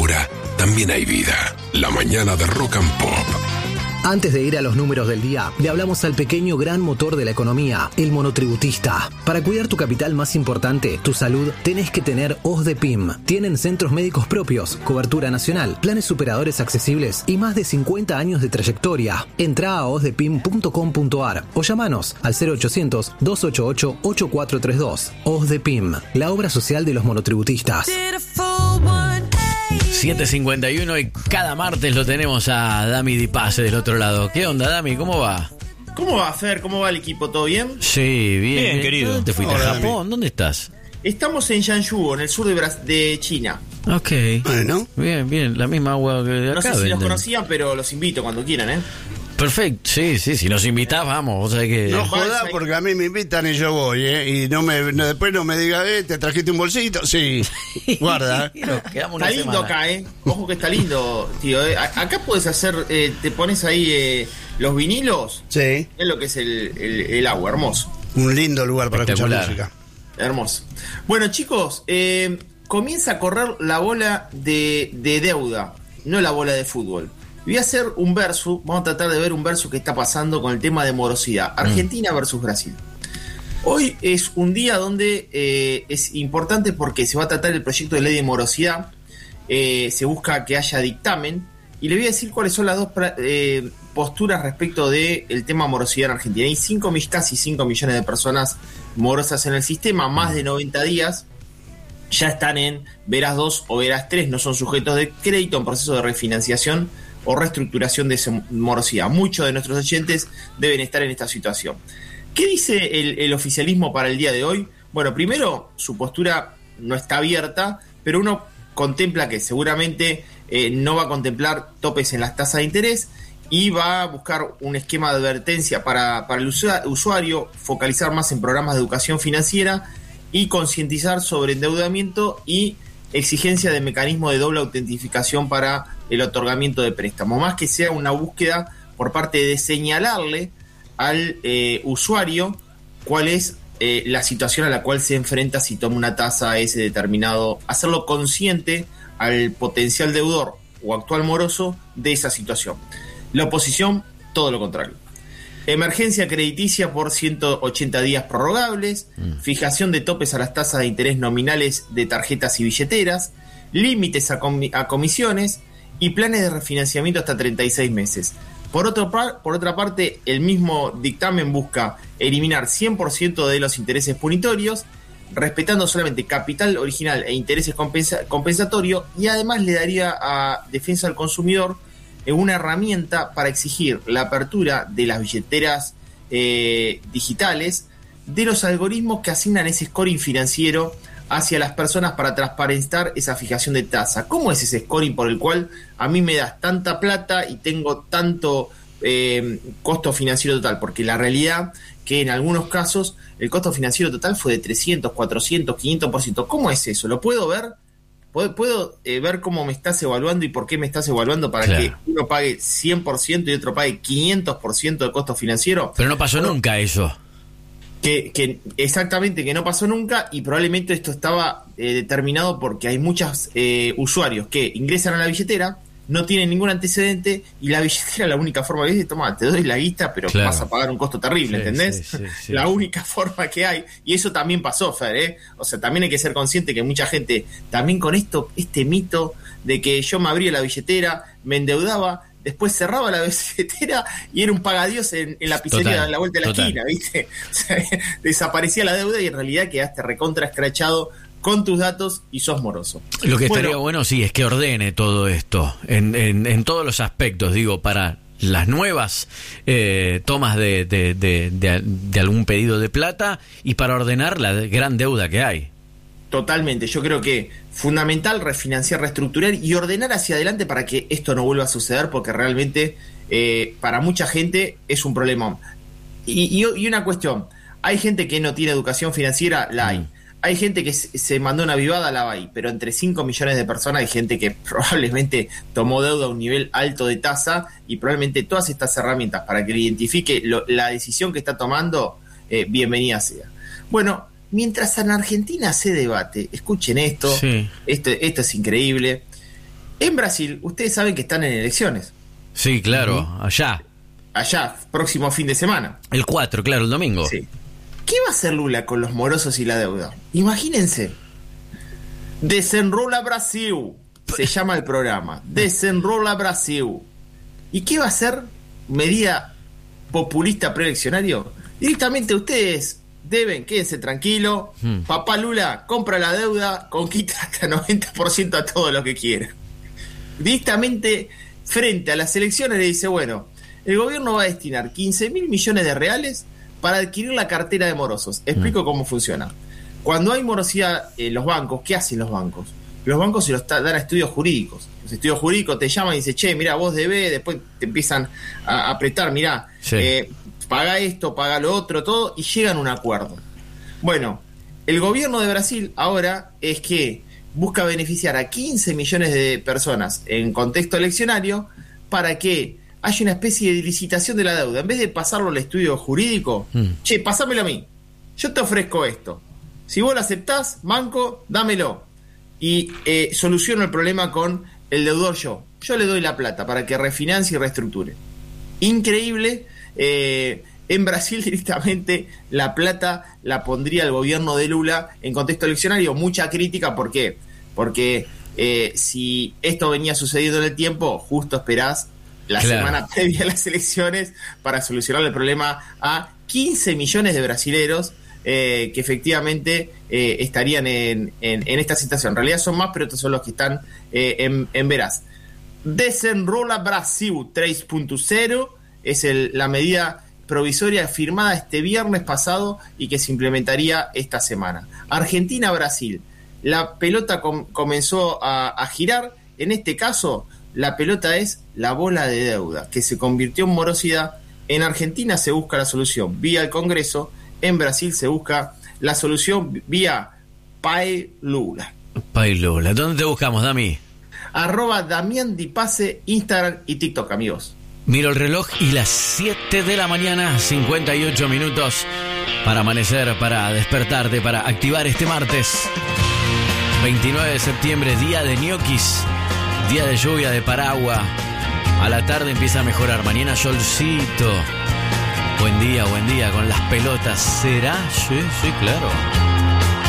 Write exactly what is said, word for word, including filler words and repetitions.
ahora también hay vida. La mañana de Rock and Pop. Antes de ir a los números del día, le hablamos al pequeño gran motor de la economía, el monotributista. Para cuidar tu capital más importante, tu salud, tenés que tener OSDEPIM. Tienen centros médicos propios, cobertura nacional, planes superadores accesibles y más de cincuenta años de trayectoria. Entrá a osdepim punto com punto ar o llamanos al cero ochocientos, dos ochenta y ocho, ochenta y cuatro treinta y dos. OSDEPIM, la obra social de los monotributistas. siete cincuenta y uno y cada martes lo tenemos a Dami Di Pase del otro lado. ¿Qué onda, Dami? ¿Cómo va? ¿Cómo va, Fer? ¿Cómo va el equipo? ¿Todo bien? Sí, bien, bien, bien. querido. ¿Dónde te fuiste? Hola, ¿A Japón? Dami. ¿Dónde estás? Estamos en Yanzhou, en el sur de, Bras- de China. Ok. Bueno, Bien, bien. La misma agua que de acá No sé si los venden. conocían, pero los invito cuando quieran, ¿eh? Perfecto. Sí, sí. Si nos invitás, vamos. Vos sabés que... no vas jodás ahí. porque a mí me invitan y yo voy, ¿eh? Y no me, no, después no me diga, eh, ¿te trajiste un bolsito? Sí, guarda. Nos quedamos una Está lindo semana. acá, ¿eh? Ojo que está lindo, tío. ¿eh? A- Acá puedes hacer, eh, te pones ahí eh, los vinilos. Sí, Es lo que es el, el- el agua, hermoso. un lindo lugar para escuchar Espectacular. música. Hermoso. Bueno, chicos, eh, comienza a correr la bola de, de deuda, no la bola de fútbol. Voy a hacer un versus, vamos a tratar de ver un versus que está pasando con el tema de morosidad. Argentina versus Brasil. Hoy es un día donde eh, es importante porque se va a tratar el proyecto de ley de morosidad. Eh, se busca que haya dictamen. Y le voy a decir cuáles son las dos pra- eh, posturas respecto del tema morosidad en Argentina. Hay cinco, casi cinco millones de personas morosas en el sistema, más de noventa días. Ya están en veras dos o veras tres, no son sujetos de crédito en proceso de refinanciación o reestructuración de esa morosidad. Muchos de nuestros oyentes deben estar en esta situación. ¿Qué dice el, el oficialismo para el día de hoy? Bueno, primero, su postura no está abierta, pero uno contempla que seguramente eh, no va a contemplar topes en las tasas de interés y va a buscar un esquema de advertencia para, para el usua- usuario, focalizar más en programas de educación financiera y concientizar sobre endeudamiento y exigencia de mecanismo de doble autentificación para el otorgamiento de préstamo, más que sea una búsqueda por parte de señalarle al eh, usuario cuál es eh, la situación a la cual se enfrenta si toma una tasa a ese determinado, hacerlo consciente al potencial deudor o actual moroso de esa situación. La oposición, todo lo contrario. Emergencia crediticia por ciento ochenta días prorrogables, mm. fijación de topes a las tasas de interés nominales de tarjetas y billeteras, límites a, com- a comisiones y planes de refinanciamiento hasta treinta y seis meses. Por, otro par- por otra parte, el mismo dictamen busca eliminar cien por ciento de los intereses punitorios, respetando solamente capital original e intereses compensa- compensatorios, y además le daría a Defensa del Consumidor una herramienta para exigir la apertura de las billeteras eh, digitales de los algoritmos que asignan ese scoring financiero hacia las personas para transparentar esa fijación de tasa. ¿Cómo es ese scoring por el cual a mí me das tanta plata y tengo tanto eh, costo financiero total? Porque la realidad que en algunos casos el costo financiero total fue de trescientos, cuatrocientos, quinientos por ciento. ¿Cómo es eso? ¿Lo puedo ver? ¿Puedo, puedo eh, ver cómo me estás evaluando y por qué me estás evaluando para Claro. que uno pague cien por ciento y otro pague quinientos por ciento de costo financiero? Pero no pasó Bueno, nunca eso. Que, que exactamente, que no pasó nunca, y probablemente esto estaba eh, determinado porque hay muchos eh, usuarios que ingresan a la billetera, no tienen ningún antecedente, y la billetera, la única forma que dice, toma, te doy la guita, pero Claro. vas a pagar un costo terrible, Sí, ¿entendés? sí, sí, sí, la sí. única forma que hay, y eso también pasó, Fer, ¿eh? O sea, también hay que ser consciente que mucha gente, también con esto, este mito de que yo me abría la billetera, me endeudaba, después cerraba la billetera y era un pagadiós en, en la pizzería Total, a la vuelta de la total. esquina, ¿viste? O sea, desaparecía la deuda y en realidad quedaste recontra escrachado con tus datos y sos moroso. Lo que estaría Bueno, bueno, sí, es que ordene todo esto en, en, en todos los aspectos, digo, para las nuevas eh, tomas de, de, de, de, de algún pedido de plata y para ordenar la gran deuda que hay. totalmente, yo creo que fundamental refinanciar, reestructurar y ordenar hacia adelante para que esto no vuelva a suceder, porque realmente eh, para mucha gente es un problema. Y, y, y una cuestión, hay gente que no tiene educación financiera, la hay. Mm. Hay gente que se mandó una vivada, la hay, pero entre cinco millones de personas hay gente que probablemente tomó deuda a un nivel alto de tasa, y probablemente todas estas herramientas para que le identifique lo, la decisión que está tomando, eh, bienvenida sea. Bueno, mientras en Argentina se debate, escuchen esto, Sí. esto, esto es increíble, En Brasil, ustedes saben que están en elecciones. Sí, claro, uh-huh. allá. Allá, próximo fin de semana. El cuatro, claro, el domingo. Sí. ¿Qué va a hacer Lula con los morosos y la deuda? Imagínense. Desenrola Brasil. Se llama el programa. Desenrola Brasil. ¿Y qué va a hacer? Medida populista preeleccionario. Directamente ustedes deben, quédense tranquilo. Hmm. Papá Lula compra la deuda, conquista hasta noventa por ciento a todo lo que quiera. Directamente frente a las elecciones le dice, bueno, el gobierno va a destinar quince mil millones de reales para adquirir la cartera de morosos. Explico hmm. cómo funciona. Cuando hay morosidad en los bancos, ¿qué hacen los bancos? Los bancos se los dan a estudios jurídicos. Los estudios jurídicos te llaman y dicen, che, mira, vos debés, después te empiezan a apretar, mirá, sí. eh, paga esto, paga lo otro, todo, y llegan a un acuerdo. Bueno, el gobierno de Brasil ahora es que busca beneficiar a quince millones de personas en contexto eleccionario para que haya una especie de licitación de la deuda. En vez de pasarlo al estudio jurídico, mm. che, pasámelo a mí. Yo te ofrezco esto. Si vos lo aceptás, banco, dámelo. Y eh, soluciono el problema con el deudor yo. Yo le doy la plata para que refinancie y reestructure. Increíble. Eh, en Brasil directamente la plata la pondría el gobierno de Lula en contexto eleccionario. Mucha crítica, ¿por qué? Porque eh, si esto venía sucediendo en el tiempo, justo esperás la claro. semana previa a las elecciones para solucionar el problema a quince millones de brasileros eh, que efectivamente eh, estarían en, en, en esta situación. En realidad son más, pero estos son los que están eh, en, en veras. Desenrola Brasil tres punto cero es el, la medida provisoria firmada este viernes pasado y que se implementaría esta semana. Argentina-Brasil. La pelota com- comenzó a, a girar. En este caso, la pelota es la bola de deuda, que se convirtió en morosidad. En Argentina se busca la solución vía el Congreso. En Brasil se busca la solución vía Pai Lula. Pai Lula. ¿Dónde te buscamos, Dami? Arroba Damián Di Pase, Instagram y TikTok, amigos. Miro el reloj y las siete de la mañana, cincuenta y ocho minutos para amanecer, para despertarte, para activar este martes veintinueve de septiembre, día de ñoquis, día de lluvia, de paraguas. A la tarde empieza a mejorar, mañana solcito. Buen día, buen día con las pelotas. ¿Será? Sí, sí, claro.